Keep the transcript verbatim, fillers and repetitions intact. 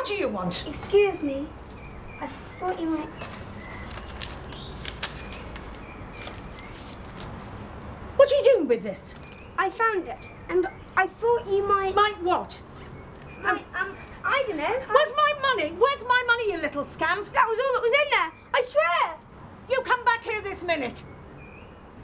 do you want? Excuse me. I thought you might... What are you doing with this? I found it, and I thought you might... Might what? Might, um, I don't know. Where's my money? Where's my money, you little scamp? That was all that was in there. I swear. You come back here this minute.